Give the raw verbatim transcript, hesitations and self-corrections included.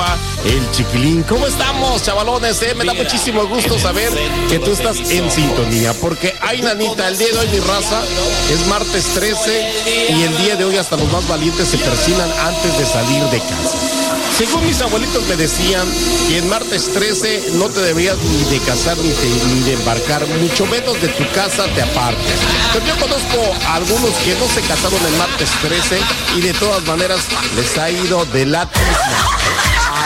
compa, el Chiquilín. ¿Cómo estamos, chavalones? Eh? Me da muchísimo gusto saber que tú estás en sintonía, porque ay, nanita, el día de hoy, mi raza, es martes trece y el día de hoy hasta los más valientes se persinan antes de salir de casa. Según mis abuelitos me decían que en martes trece no te deberías ni de casar ni de, ni de embarcar, mucho menos de tu casa te apartes. Pero yo conozco a algunos que no se casaron en martes trece y de todas maneras les ha ido de la tizna.